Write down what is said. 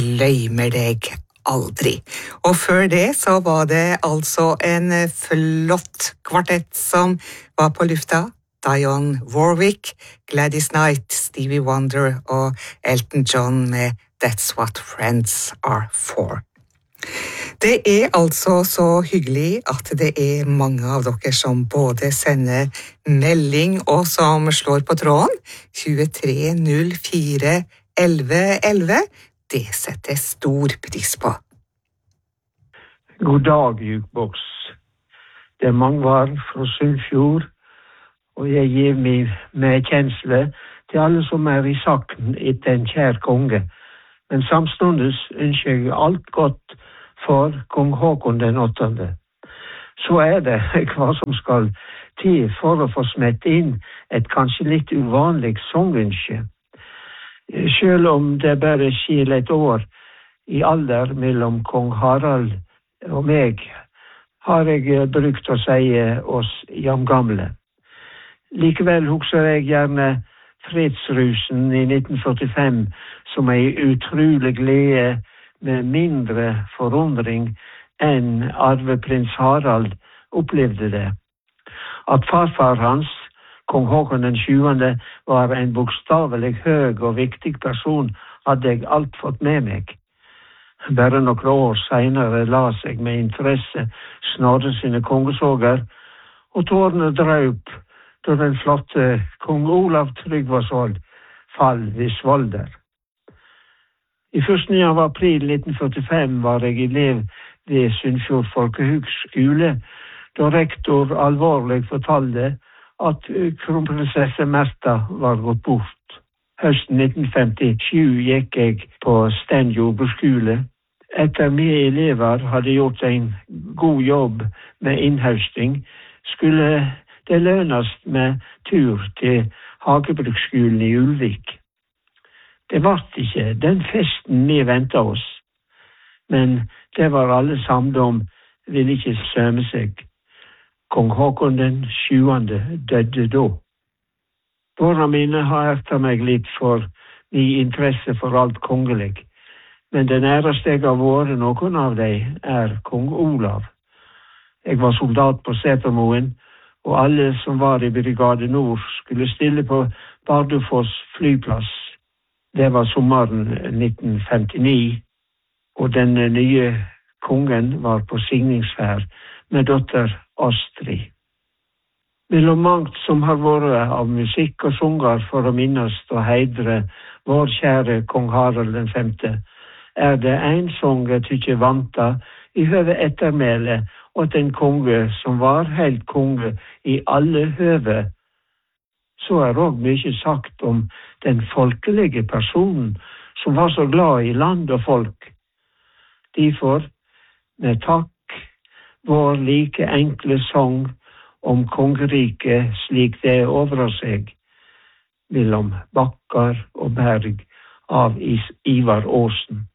Løymer deg aldri. Og før det så var det altså en flott kvartett som var på lufta. Dionne Warwick, Gladys Knight, Stevie Wonder og Elton John med That's What Friends Are For. Det altså så hyggelig at det mange av dere som både sender melding og som slår på tråden. 23 04 11 11. Det setter stor pris på. God dag, Jukebox. Det Mangvar fra Sunnfjord, og jeg gir meg medkjensle til alle som I sakten etter en kjær konge. Men samstundes ønsker jeg alt godt for kong Håkon den 8. Så det hva som skal til for å få smett inn et kanskje litt uvanlig sangønske. Selv om det bare skil et år I alder mellom kong Harald og meg, har jeg brukt å si oss jamgamle. Likevel husker jeg gjerne fredsrusen I 1945 som en utrolig glede med mindre forundring enn arveprins Harald opplevde det. At farfar hans, kong Håkon den 7. var en bokstavelig høg og viktig person, hadde jeg alt fått med meg. Bare noen år senere la seg med interesse Snorre sine kongesoger, og tårene drøp da den flotte kong Olav Tryggvason fall ved Svolder. I 1. april 1945 var jeg elev ved Sunnfjord Folkehøgskole, da rektor alvorlig fortalte at kronprinsesse Märtha var gått bort. Høsten 1957 gikk jeg på Stend jordbruksskole. Etter vi elever hadde gjort en god jobb med innhøsting, skulle det lønnes med tur til Hagebruksskolen I Ulvik. Det var ikke den festen vi ventet oss, men det var alle samlet om, ville ikke sømme seg. Kong Håkon den 7. døde da. Bårene mine har ertet meg litt for min interesse for alt kongelig, men det næreste jeg har vært noen av dem kong Olav. Jeg var soldat på Setermoen, og alle som var I Brigade Nord skulle stille på Bardufoss flyplass. Det var sommeren 1959, og den nye kongen var på signingsferd med dotter Astrid. Mellom mangt som har vært av musikk og sanger for å minnes og heidre vår kjære kong Harald den 5., det en sang jeg tykker vanta I høve ettermæle og en konge som var helt konge I alle høve. Så også mye sagt om den folkelige personen som var så glad I land og folk. Derfor, med takk, vår like enkle sang om kongeriket slik det over seg, mellom bakkar og berg av Ivar Aasen.